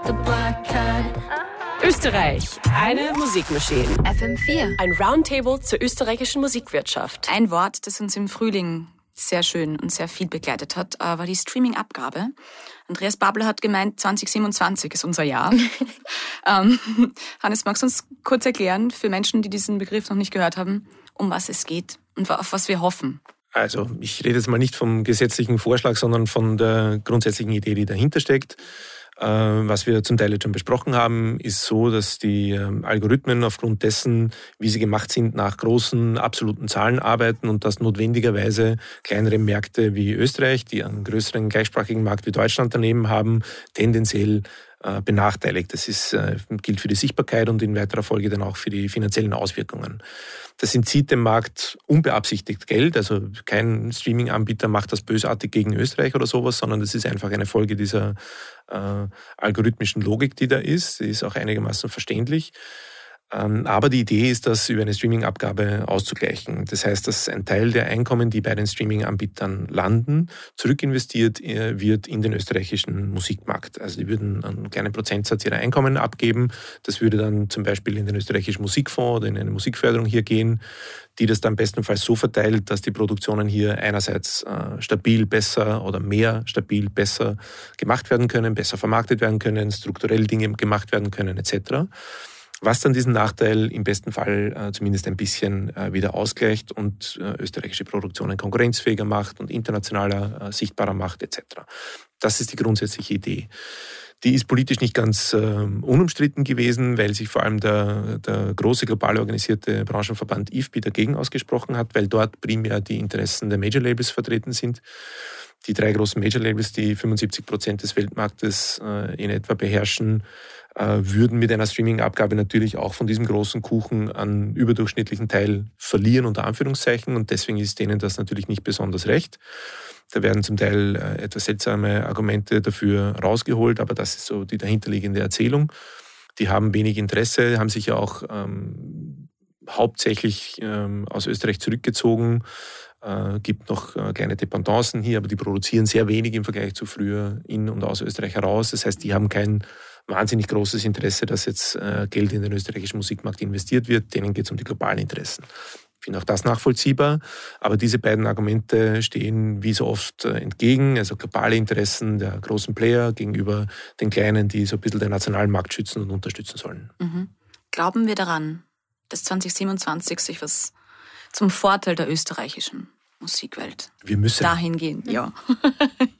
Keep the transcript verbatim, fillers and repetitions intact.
the black cat. Österreich, eine Musikmaschine. F M vier. Ein Roundtable zur österreichischen Musikwirtschaft. Ein Wort, das uns im Frühling sehr schön und sehr viel begleitet hat, war die Streaming-Abgabe. Andreas Babler hat gemeint, zwanzig siebenundzwanzig ist unser Jahr. ähm, Hannes, magst du uns kurz erklären, für Menschen, die diesen Begriff noch nicht gehört haben, um was es geht und auf was wir hoffen? Also ich rede jetzt mal nicht vom gesetzlichen Vorschlag, sondern von der grundsätzlichen Idee, die dahinter steckt. Was wir zum Teil jetzt schon besprochen haben, ist so, dass die Algorithmen aufgrund dessen, wie sie gemacht sind, nach großen absoluten Zahlen arbeiten und dass notwendigerweise kleinere Märkte wie Österreich, die einen größeren gleichsprachigen Markt wie Deutschland daneben haben, tendenziell benachteiligt. Das ist, gilt für die Sichtbarkeit und in weiterer Folge dann auch für die finanziellen Auswirkungen. Das entzieht dem Markt unbeabsichtigt Geld. Also kein Streaming-Anbieter macht das bösartig gegen Österreich oder sowas, sondern das ist einfach eine Folge dieser äh, algorithmischen Logik, die da ist. Die ist auch einigermaßen verständlich. Ähm, aber die Idee ist, das über eine Streaming-Abgabe auszugleichen. Das heißt, dass ein Teil der Einkommen, die bei den Streaming-Anbietern landen, zurückinvestiert äh, wird in den österreichischen Musikmarkt. Also die würden einen kleinen Prozentsatz ihrer Einkommen abgeben. Das würde dann zum Beispiel in den österreichischen Musikfonds oder in eine Musikförderung hier gehen, die das dann bestenfalls so verteilt, dass die Produktionen hier einerseits äh, stabil besser oder mehr stabil besser gemacht werden können, besser vermarktet werden können, strukturell Dinge gemacht werden können et cetera. Was dann diesen Nachteil im besten Fall äh, zumindest ein bisschen äh, wieder ausgleicht und äh, österreichische Produktionen konkurrenzfähiger macht und internationaler äh, sichtbarer macht et cetera. Das ist die grundsätzliche Idee. Die ist politisch nicht ganz äh, unumstritten gewesen, weil sich vor allem der, der große global organisierte Branchenverband I F P I dagegen ausgesprochen hat, weil dort primär die Interessen der Major-Labels vertreten sind. Die drei großen Major-Labels, die fünfundsiebzig Prozent des Weltmarktes äh, in etwa beherrschen, äh, würden mit einer Streaming-Abgabe natürlich auch von diesem großen Kuchen einen überdurchschnittlichen Teil verlieren, unter Anführungszeichen. Und deswegen ist denen das natürlich nicht besonders recht. Da werden zum Teil äh, etwas seltsame Argumente dafür rausgeholt, aber das ist so die dahinterliegende Erzählung. Die haben wenig Interesse, haben sich ja auch ähm, hauptsächlich ähm, aus Österreich zurückgezogen. Äh, gibt noch äh, kleine Dependancen hier, aber die produzieren sehr wenig im Vergleich zu früher in und aus Österreich heraus. Das heißt, die haben kein wahnsinnig großes Interesse, dass jetzt äh, Geld in den österreichischen Musikmarkt investiert wird. Denen geht es um die globalen Interessen. Ich finde auch das nachvollziehbar, aber diese beiden Argumente stehen wie so oft äh, entgegen. Also globale Interessen der großen Player gegenüber den kleinen, die so ein bisschen den nationalen Markt schützen und unterstützen sollen. Mhm. Glauben wir daran, dass zwanzig siebenundzwanzig sich was zum Vorteil der österreichischen Musikwelt Wir müssen. dahingehend, ja.